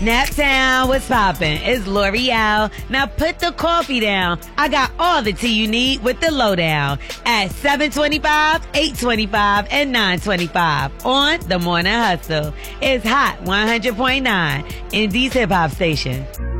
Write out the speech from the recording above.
Naptown, what's poppin'? It's L'Oreal. Now put the coffee down. I got all the tea you need with the lowdown at 725, 825, and 925 on The Morning Hustle. It's hot 100.9 Indie's hip hop station.